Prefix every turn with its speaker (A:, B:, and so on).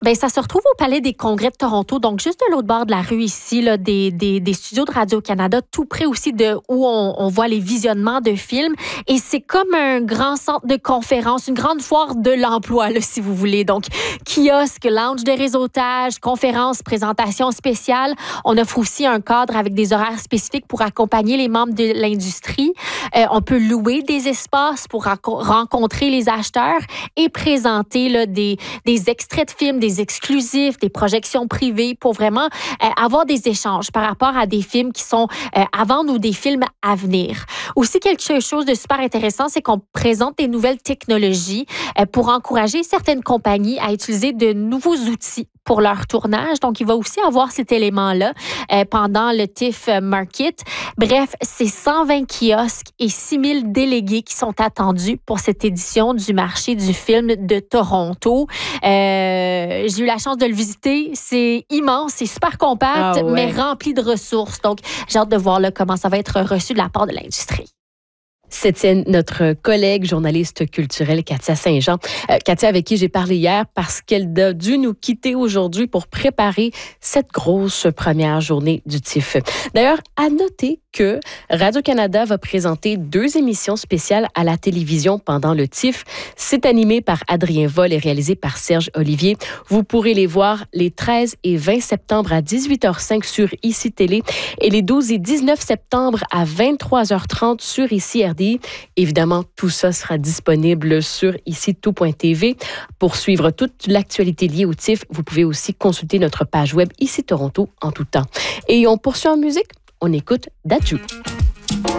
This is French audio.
A: Ben, ça se retrouve au Palais des Congrès de Toronto, donc juste de l'autre bord de la rue ici, là, des studios de Radio-Canada, tout près aussi de où on voit les visionnements de films. Et c'est comme un grand centre de conférence, une grande foire de l'emploi, là, si vous voulez. Donc, kiosque, lounge de réseautage, conférences, présentations spéciales. On offre aussi un cadre avec des horaires spécifiques pour accompagner les membres de l'industrie. On peut louer des espaces pour rencontrer les acheteurs et présenter là, des extraits de films, des exclusifs, des projections privées pour vraiment avoir des échanges par rapport à des films qui sont à vendre ou des films à venir. Aussi, quelque chose de super intéressant, c'est qu'on présente des nouvelles technologies pour encourager certaines compagnies à utiliser de nouveaux outils pour leur tournage. Donc, il va aussi avoir cet élément-là pendant le TIFF Market. Bref, c'est 120 kiosques et 6000 délégués qui sont attendus pour cette édition du marché du film de Toronto. J'ai eu la chance de le visiter. C'est immense, c'est super compact, mais rempli de ressources. Donc, j'ai hâte de voir là, comment ça va être reçu de la part de l'industrie.
B: C'était notre collègue journaliste culturelle Katia Saint-Jean. Katia, avec qui j'ai parlé hier parce qu'elle a dû nous quitter aujourd'hui pour préparer cette grosse première journée du TIFF. D'ailleurs, à noter que Radio-Canada va présenter 2 émissions spéciales à la télévision pendant le TIFF. C'est animé par Adrien Vol et réalisé par Serge Olivier. Vous pourrez les voir les 13 et 20 septembre à 18h05 sur ICI Télé et les 12 et 19 septembre à 23h30 sur ICI RDI. Évidemment, tout ça sera disponible sur ICI-tout.tv. Pour suivre toute l'actualité liée au TIFF, vous pouvez aussi consulter notre page web ICI Toronto en tout temps. Et on poursuit en musique. On écoute Dadju.